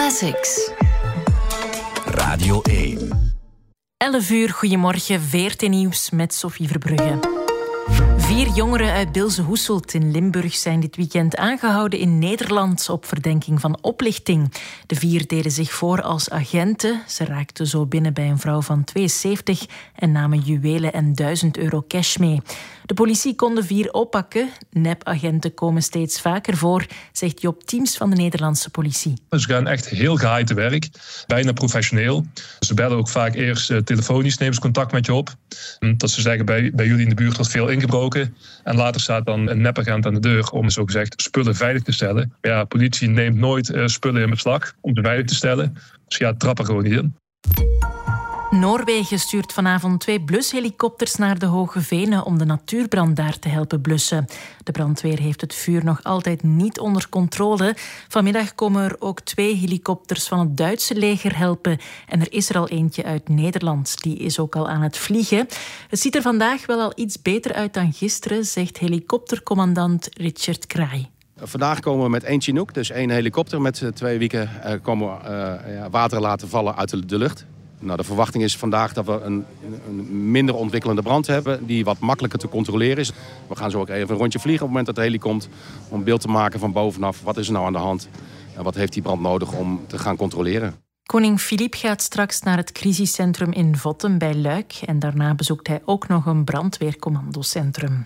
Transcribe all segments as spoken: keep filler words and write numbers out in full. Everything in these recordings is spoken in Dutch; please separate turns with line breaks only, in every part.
Classics.
Radio één.
elf uur, goedemorgen, V R T Nieuws met Sophie Verbrugge. Vier jongeren uit Bilze-Hoeselt in Limburg zijn dit weekend aangehouden in Nederland op verdenking van oplichting. De vier deden zich voor als agenten. Ze raakten zo binnen bij een vrouw van tweeënzeventig en namen juwelen en duizend euro cash mee. De politie kon de vier oppakken. Nepagenten komen steeds vaker voor, zegt Job Teams van de Nederlandse politie.
Ze gaan echt heel geheim te werk, bijna professioneel. Ze bellen ook vaak eerst uh, telefonisch, nemen ze contact met je op. Dat ze zeggen, bij, bij jullie in de buurt wordt veel ingebroken. En later staat dan een nepagent aan de deur om zogezegd spullen veilig te stellen. Maar ja, politie neemt nooit uh, spullen in beslag om ze veilig te stellen. Dus ja, trap er gewoon niet in.
Noorwegen stuurt vanavond twee blushelikopters naar de Hoge Venen om de natuurbrand daar te helpen blussen. De brandweer heeft het vuur nog altijd niet onder controle. Vanmiddag komen er ook twee helikopters van het Duitse leger helpen. En er is er al eentje uit Nederland. Die is ook al aan het vliegen. Het ziet er vandaag wel al iets beter uit dan gisteren, zegt helikoptercommandant Richard Kraai.
Vandaag komen we met één Chinook, dus één helikopter. Met twee wieken uh, komen we uh, ja, water laten vallen uit de, de lucht. Nou, de verwachting is vandaag dat we een, een minder ontwikkelende brand hebben die wat makkelijker te controleren is. We gaan zo ook even een rondje vliegen op het moment dat de heli komt om een beeld te maken van bovenaf. Wat is er nou aan de hand en wat heeft die brand nodig om te gaan controleren?
Koning Filip gaat straks naar het crisiscentrum in Votten bij Luik en daarna bezoekt hij ook nog een brandweercommandocentrum.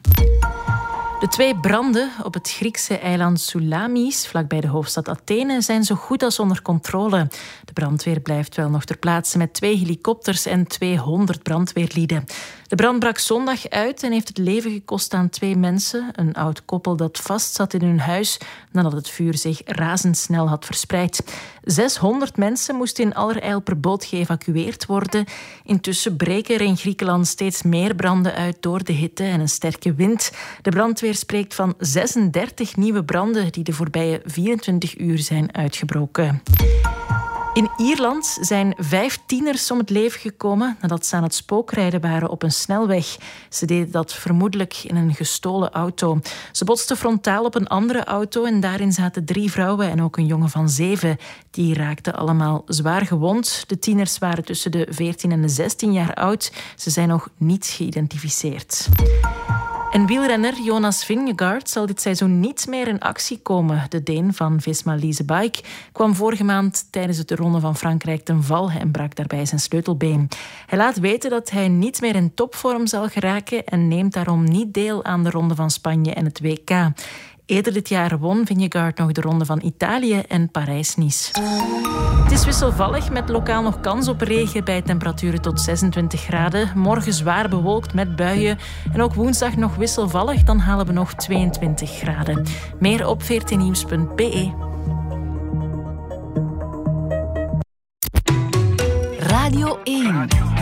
De twee branden op het Griekse eiland Soulamis, vlakbij de hoofdstad Athene, zijn zo goed als onder controle. De brandweer blijft wel nog ter plaatse met twee helikopters en tweehonderd brandweerlieden. De brand brak zondag uit en heeft het leven gekost aan twee mensen. Een oud koppel dat vastzat in hun huis nadat het vuur zich razendsnel had verspreid. zeshonderd mensen moesten in allerijl per boot geëvacueerd worden. Intussen breken er in Griekenland steeds meer branden uit door de hitte en een sterke wind. De brandweer spreekt van zesendertig nieuwe branden die de voorbije vierentwintig uur zijn uitgebroken. In Ierland zijn vijf tieners om het leven gekomen nadat ze aan het spookrijden waren op een snelweg. Ze deden dat vermoedelijk in een gestolen auto. Ze botsten frontaal op een andere auto en daarin zaten drie vrouwen en ook een jongen van zeven. Die raakten allemaal zwaar gewond. De tieners waren tussen de veertien en de zestien jaar oud. Ze zijn nog niet geïdentificeerd. En wielrenner Jonas Vingegaard zal dit seizoen niet meer in actie komen. De Deen van Visma Lease Bike kwam vorige maand tijdens de Ronde van Frankrijk ten val en brak daarbij zijn sleutelbeen. Hij laat weten dat hij niet meer in topvorm zal geraken en neemt daarom niet deel aan de Ronde van Spanje en het W K. Eerder dit jaar won Vingegaard nog de Ronde van Italië en Parijs-Nice. Het is wisselvallig met lokaal nog kans op regen bij temperaturen tot zesentwintig graden. Morgen zwaar bewolkt met buien. En ook woensdag nog wisselvallig, dan halen we nog tweeëntwintig graden. Meer op v r t nieuws punt b e.
Radio één.